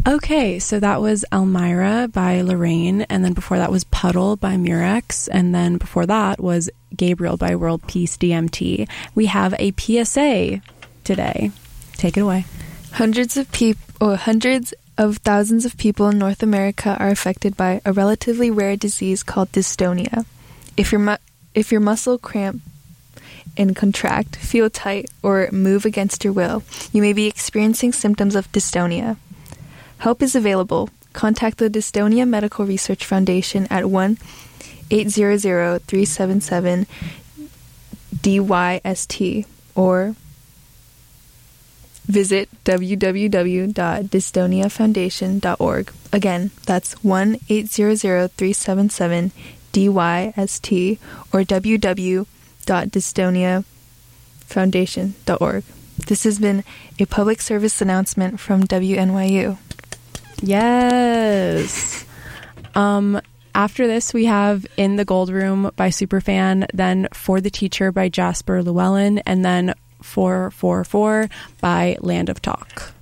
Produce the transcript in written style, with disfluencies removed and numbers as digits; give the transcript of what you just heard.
Okay, so that was Elmira by Lorraine, and then before that was Puddle by Murex, and then before that was Gabriel by World Peace DMT. We have a PSA today. Take it away. Hundreds of thousands of people in North America are affected by a relatively rare disease called dystonia. If your muscle cramp and contract, feel tight, or move against your will, you may be experiencing symptoms of dystonia. Help is available. Contact the Dystonia Medical Research Foundation at 1-800-377-DYST or visit www.dystoniafoundation.org. Again, that's 1-800-377-DYST or www.dystoniafoundation.org. This has been a public service announcement from WNYU. Yes. After this, we have In the Gold Room by Superfan, then For the Teacher by Jasper Llewellyn, and then 444 by Land of Talk.